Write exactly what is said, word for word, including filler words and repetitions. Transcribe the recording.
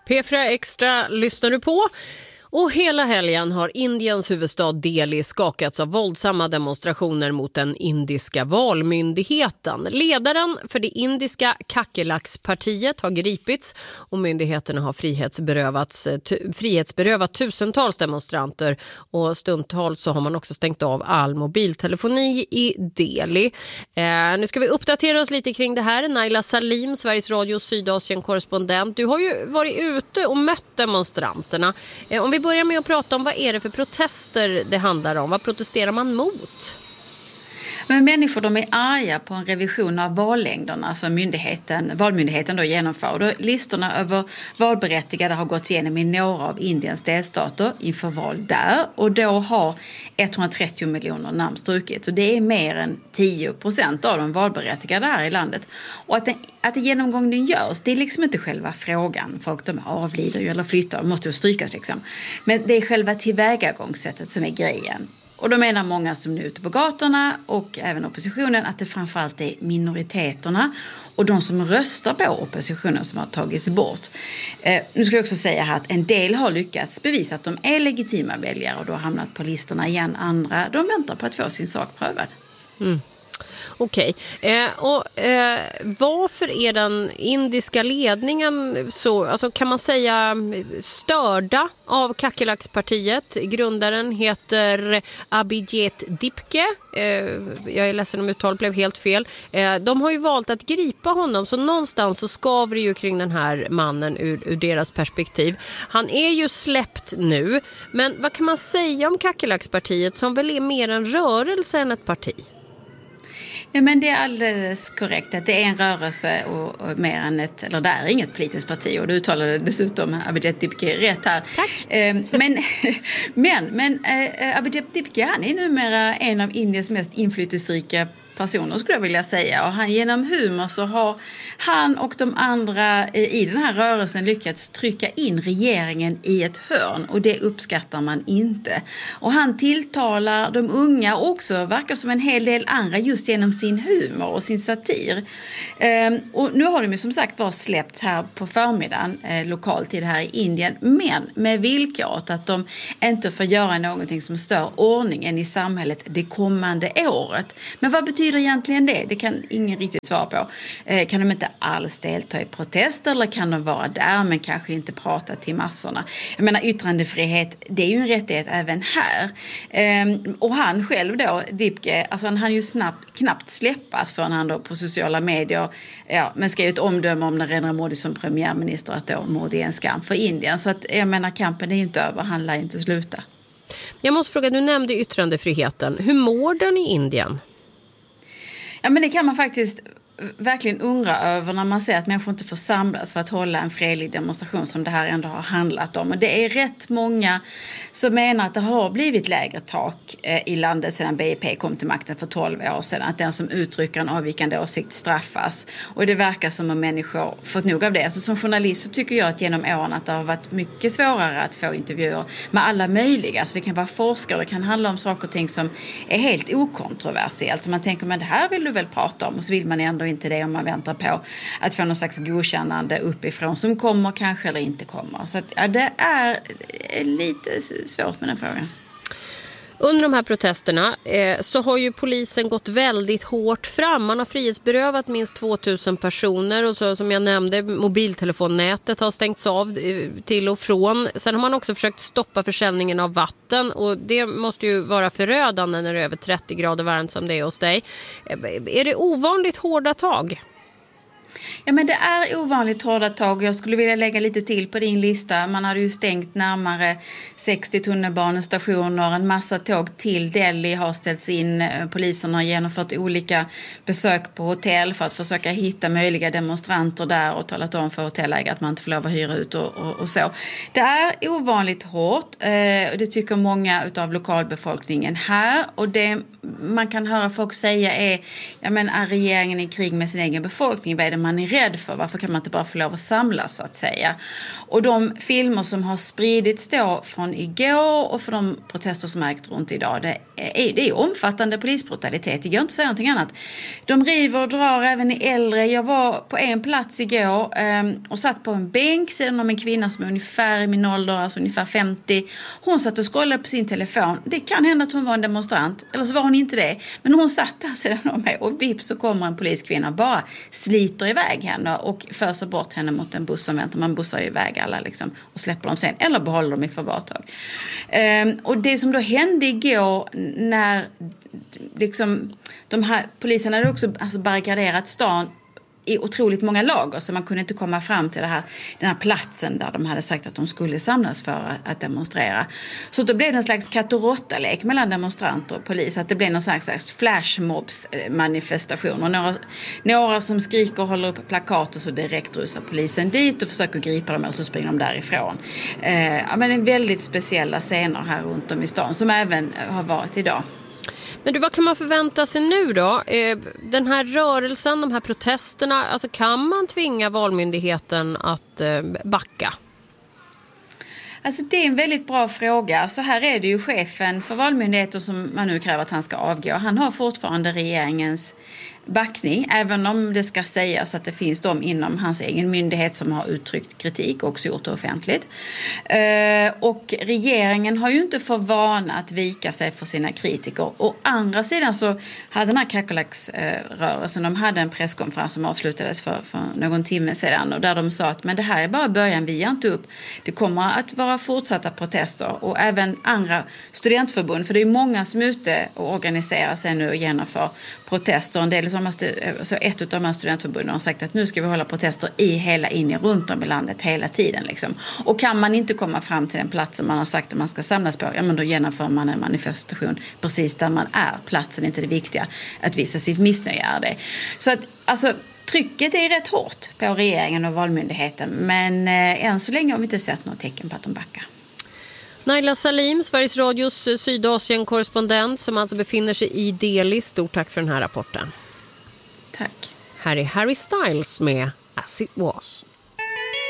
P fyra Extra lyssnar du på. Och hela helgen har Indiens huvudstad Delhi skakats av våldsamma demonstrationer mot den indiska valmyndigheten. Ledaren för det indiska Kakelaks-partiet har gripits och myndigheterna har frihetsberövats, frihetsberövat tusentals demonstranter, och stundtals så har man också stängt av all mobiltelefoni i Delhi. Eh, nu ska vi uppdatera oss lite kring det här. Naila Salim, Sveriges Radio Sydasien-korrespondent. Du har ju varit ute och mött demonstranterna. Eh, om vi börjar med att prata om vad är det för protester det handlar om. Vad protesterar man mot? Men människor, de är arga på en revision av vallängderna som myndigheten, valmyndigheten då genomför. Då listorna över valberättigade har gått igenom i några av Indiens delstater inför val där. Och då har etthundratrettio miljoner namn strukit. Och det är mer än tio procent av de valberättigade här i landet. Och att, den, att det genomgången görs, det är liksom inte själva frågan. Folk de avlider ju eller flyttar, måste ju strykas liksom. Men det är själva tillvägagångssättet som är grejen. Och då menar många som nu är ute på gatorna och även oppositionen att det framförallt är minoriteterna och de som röstar på oppositionen som har tagits bort. Eh, nu ska jag också säga här att en del har lyckats bevisa att de är legitima väljare och då har hamnat på listorna igen. Andra, de väntar på att få sin sak prövad. Mm. Okej, eh, och eh, varför är den indiska ledningen så, alltså kan man säga, störda av Kakelaks-partiet? Grundaren heter Abhijit Dipke, eh, jag är ledsen om uttalet blev helt fel. Eh, de har ju valt att gripa honom, så någonstans så skaver det ju kring den här mannen ur, ur deras perspektiv. Han är ju släppt nu, men vad kan man säga om Kakelaks-partiet som väl är mer en rörelse än ett parti? Ja, men det är alldeles korrekt att det är en rörelse och, och mer än ett, eller det är inget politiskt parti, och du uttalade dessutom Abhijit Dipke rätt här. Tack. Eh, men men, men eh, Abhijit Dipke, han är numera en av Indiens mest inflytelserika personer skulle jag vilja säga, och han, genom humor så har han och de andra i den här rörelsen lyckats trycka in regeringen i ett hörn, och det uppskattar man inte. Och han tilltalar de unga också, verkar som en hel del andra, just genom sin humor och sin satir. Ehm, och nu har de ju som sagt var släppts här på förmiddagen eh, lokalt i det här i Indien, men med villkoret att de inte får göra någonting som stör ordningen i samhället det kommande året. Men vad betyder egentligen det? Det kan ingen riktigt svara på. Eh, kan de inte alls delta i protester, eller kan de vara där men kanske inte prata till massorna? Jag menar, yttrandefrihet, det är ju en rättighet även här. Eh, och han själv då, Dipke, alltså han hann ju snabbt, knappt släppas förrän han då på sociala medier ja, men skrev ett omdöme om Narendra Modi som premiärminister, att då Modi är en skam för Indien. Så att jag menar, kampen är ju inte över, han lär ju inte sluta. Jag måste fråga, du nämnde yttrandefriheten. Hur mår den i Indien? Ja, men det kan man faktiskt verkligen undra över när man ser att människor inte får samlas för att hålla en fredlig demonstration som det här ändå har handlat om. Och det är rätt många som menar att det har blivit lägre tak i landet sedan B J P kom till makten för tolv år sedan. Att den som uttrycker en avvikande åsikt straffas. Och det verkar som om människor fått nog av det. Alltså som journalist så tycker jag att genom åren att det har varit mycket svårare att få intervjuer med alla möjliga. Så det kan vara forskare, det kan handla om saker och ting som är helt okontroversiellt. Så man tänker, men det här vill du väl prata om? Och så vill man ändå inte det om man väntar på att få någon slags godkännande uppifrån som kommer kanske eller inte kommer. Så att, ja, det är lite svårt med den frågan. Under de här protesterna eh, så har ju polisen gått väldigt hårt fram. Man har frihetsberövat minst tvåtusen personer, och så, som jag nämnde, mobiltelefonnätet har stängts av eh, till och från. Sen har man också försökt stoppa försäljningen av vatten, och det måste ju vara förödande när det är över trettio grader varmt som det är hos dig. Eh, är det ovanligt hårda tag? Ja, men det är ovanligt hårda tag. Jag skulle vilja lägga lite till på din lista. Man hade ju stängt närmare sextio tunnelbanestationer. En massa tåg till Delhi har ställts in. Polisen har genomfört olika besök på hotell för att försöka hitta möjliga demonstranter där och talat om för hotellägare att man inte får lov att hyra ut och, och, och så. Det är ovanligt hårt. Eh, det tycker många av lokalbefolkningen här. Och det man kan höra folk säga är, ja, men är regeringen i krig med sin egen befolkning? Vad är det man man är rädd för? Varför kan man inte bara få lov att samlas så att säga? Och de filmer som har spridits då från igår och för de protester som ägt runt idag, det är, det är omfattande polisbrutalitet. Det går inte att säga någonting annat. De river och drar även i äldre. Jag var på en plats igår eh, och satt på en bänk sedan om en kvinna som är ungefär i min ålder, alltså ungefär femtio. Hon satt och scrollade på sin telefon. Det kan hända att hon var en demonstrant, eller så var hon inte det. Men hon satt där sedan om mig och vips så kommer en poliskvinna och bara sliter iväg henne och föser bort henne mot en buss som väntar. Man bussar iväg alla liksom och släpper dem sen, eller behåller dem i förvartag. Eh, och det som då hände igår när liksom, de här poliserna hade också alltså barrikaderat stan i otroligt många lager, så man kunde inte komma fram till det här, den här platsen där de hade sagt att de skulle samlas för att, att demonstrera. Så då blev det en slags katt- och råttalek mellan demonstranter och polis, att det blev någon slags flashmobs-manifestation. Och några, några som skriker och håller upp plakat och så direkt rusar polisen dit och försöker gripa dem, eller så springer de därifrån. Eh, ja, men en väldigt speciella scener här runt om i stan som även har varit idag. Men du, vad kan man förvänta sig nu då? Den här rörelsen, de här protesterna, alltså kan man tvinga Valmyndigheten att backa? Alltså det är en väldigt bra fråga. Så här är det ju chefen för Valmyndigheten som man nu kräver att han ska avgå. Han har fortfarande regeringens backning, även om det ska sägas att det finns de inom hans egen myndighet som har uttryckt kritik och också gjort det offentligt. Eh, och regeringen har ju inte för vana att vika sig för sina kritiker. Å andra sidan så hade den här Kakolaks-rörelsen, de hade en presskonferens som avslutades för, för någon timme sedan, och där de sa att men det här är bara början, vi ger inte upp. Det kommer att vara fortsatta protester, och även andra studentförbund, för det är många som är ute och organiserar sig nu och genomför protester. En del som så ett av de här studentförbunden har sagt att nu ska vi hålla protester i hela Indien, runt om i landet hela tiden liksom. Och kan man inte komma fram till den platsen man har sagt att man ska samlas på, ja men då genomför man en manifestation precis där man är. Platsen är inte det viktiga, att visa sitt missnöje är det. Så att alltså trycket är rätt hårt på regeringen och Valmyndigheten, men eh, än så länge har vi inte sett något tecken på att de backar. Naila Salim, Sveriges Radios Sydasien-korrespondent som alltså befinner sig i Delhi. Stort tack för den här rapporten. Tack. Här är Harry Styles med As It Was.